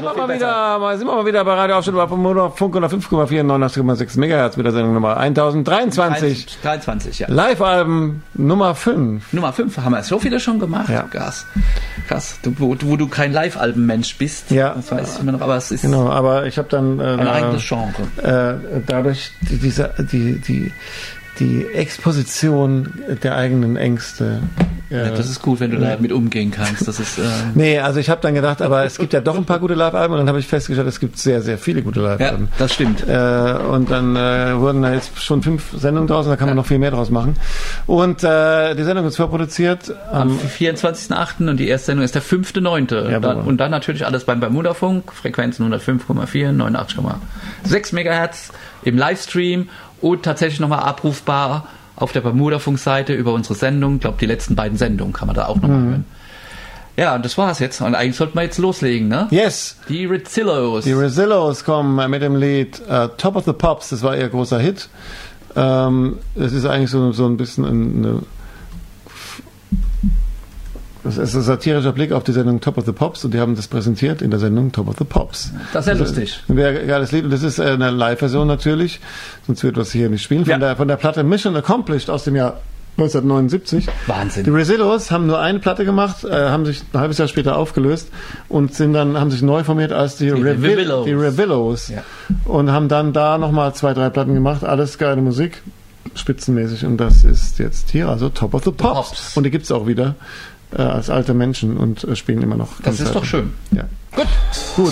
sind wir mal wieder bei Radio Aufstand auf Funk 105,4 89,6 MHz mit der Sendung Nummer 1023. 23, ja. Live-Alben Nummer 5. Nummer 5, haben wir so viele schon gemacht? Ja. Krass. Wo du kein Live-Alben-Mensch bist. Ja. Das weiß ich immer noch, aber es ist genau, aber ich habe dann ein eigenes Genre. Dadurch die Exposition der eigenen Ängste. Ja, das ist gut, wenn du damit umgehen kannst. Das ist, nee, also ich habe dann gedacht, aber es gibt ja doch ein paar gute Live-Alben und dann habe ich festgestellt, es gibt sehr, sehr viele gute Live-Alben. Ja, das stimmt. Und dann wurden da jetzt schon 5 Sendungen draus und da kann man noch viel mehr draus machen. Und die Sendung ist vorproduziert am 24.08. und die erste Sendung ist der 5.09. Ja, und dann natürlich alles beim Bermudafunk, Frequenzen 105,4, 89,6 MHz im Livestream und tatsächlich nochmal abrufbar auf der Bermudafunk-Seite über unsere Sendung. Ich glaube, die letzten beiden Sendungen kann man da auch nochmal hören. Ja, und das war's jetzt. Und eigentlich sollten wir jetzt loslegen, ne? Yes! Die Rezillos. Die Rezillos kommen mit dem Lied Top of the Pops. Das war ihr großer Hit. Es ist eigentlich so ein bisschen das ist ein satirischer Blick auf die Sendung Top of the Pops und die haben das präsentiert in der Sendung Top of the Pops. Das ist ja lustig. Ein geiles Lied und das ist eine Live-Version natürlich, sonst wird was hier nicht spielen. Von der Platte Mission Accomplished aus dem Jahr 1979. Wahnsinn. Die Rezillos haben nur eine Platte gemacht, haben sich ein halbes Jahr später aufgelöst und haben sich neu formiert als die Revillos. Ja. Und haben dann da nochmal 2, 3 Platten gemacht, alles geile Musik, spitzenmäßig und das ist jetzt hier, also Top of the Pops. Und die gibt's auch wieder. Als alte Menschen und spielen immer noch. Das ist doch schön. Ja. Gut.